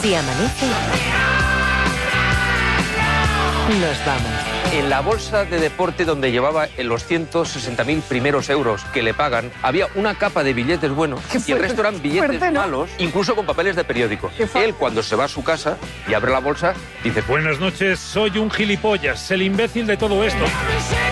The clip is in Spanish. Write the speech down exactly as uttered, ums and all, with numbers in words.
Si amanece, nos vamos. En la bolsa de deporte donde llevaba los ciento sesenta mil primeros euros que le pagan, había una capa de billetes buenos y el resto eran billetes fuerte, ¿no? malos, incluso con papeles de periódico. Él, cuando se va a su casa y abre la bolsa, dice: buenas noches, soy un gilipollas, el imbécil de todo esto.